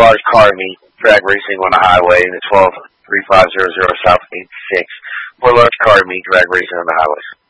large car meet, drag racing on the highway in the 123500 South 86. 4 large car meet, drag racing on the highways.